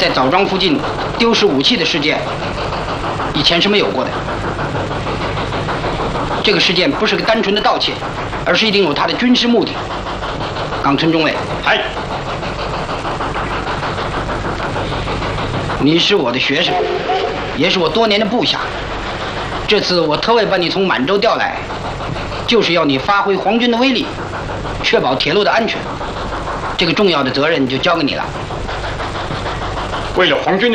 在枣庄附近丢失武器的事件，以前是没有过的。这个事件不是个单纯的盗窃，而是一定有它的军事目的。冈村中尉， 哎， 你是我的学生，也是我多年的部下。这次我特为把你从满洲调来，就是要你发挥皇军的威力，确保铁路的安全。这个重要的责任就交给你了。 为了皇军